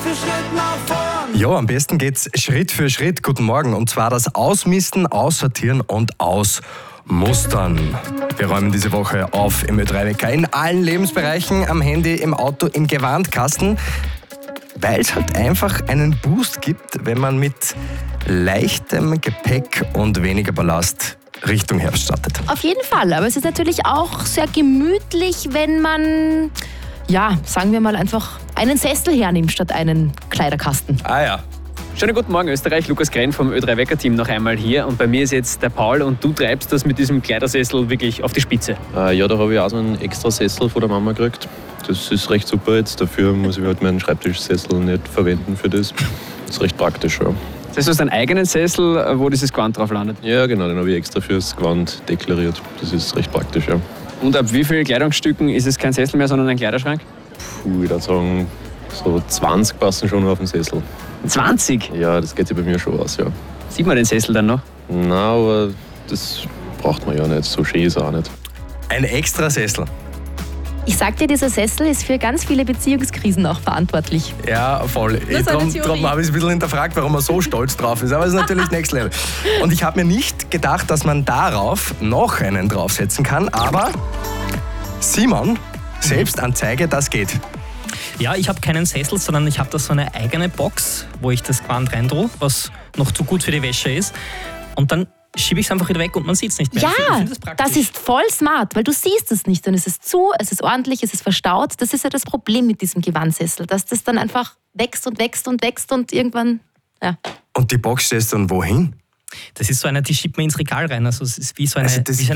für Schritt nach vorn. Ja, am besten geht's Schritt für Schritt. Guten Morgen. Und zwar das Ausmisten, Aussortieren und Ausmustern. Wir räumen diese Woche auf im Ö3-Wecker in allen Lebensbereichen, am Handy, im Auto, im Gewandkasten, weil es halt einfach einen Boost gibt, wenn man mit leichtem Gepäck und weniger Ballast Richtung Herbst startet. Auf jeden Fall, aber es ist natürlich auch sehr gemütlich, wenn man, ja, sagen wir mal einfach einen Sessel hernimmt statt einen Kleiderkasten. Ah ja. Schönen guten Morgen Österreich, Lukas Grenn vom Ö3-Wecker-Team noch einmal hier und bei mir ist jetzt der Paul und du treibst das mit diesem Kleidersessel wirklich auf die Spitze. Ja, da habe ich auch so einen extra Sessel von der Mama gekriegt. Das ist recht super jetzt, dafür muss ich halt meinen Schreibtischsessel nicht verwenden für das. Das ist recht praktisch, ja. Das heißt, du hast einen eigenen Sessel, wo dieses Gewand drauf landet. Ja, genau, den habe ich extra fürs Gewand deklariert. Das ist recht praktisch, ja. Und ab wie vielen Kleidungsstücken ist es kein Sessel mehr, sondern ein Kleiderschrank? Puh, ich würde sagen, so 20 passen schon auf den Sessel. 20? Ja, das geht sich bei mir schon aus, ja. Sieht man den Sessel dann noch? Na, aber das braucht man ja nicht. So schön ist er auch nicht. Ein extra Sessel. Ich sag dir, dieser Sessel ist für ganz viele Beziehungskrisen auch verantwortlich. Ja, voll. Nur so eine Theorie. Darum habe ich es ein bisschen hinterfragt, warum er so stolz drauf ist. Aber es ist natürlich Next Level. Und ich habe mir nicht gedacht, dass man darauf noch einen draufsetzen kann. Aber Simon, Selbstanzeige, das geht. Ja, ich habe keinen Sessel, sondern ich habe da so eine eigene Box, wo ich das Gewand reintue, was noch zu gut für die Wäsche ist. Und dann schiebe ich es einfach wieder weg und man sieht es nicht mehr. Ja, Ich find praktisch. das ist voll smart, weil du siehst es nicht. Dann ist es zu, es ist ordentlich, es ist verstaut. Das ist ja das Problem mit diesem Gewandsessel, dass das dann einfach wächst und wächst und wächst und irgendwann, ja. Und die Box stellst du dann wohin? Das ist so eine, die schiebt man ins Regal rein. Also es ist wie so eine, Also das- wie so eine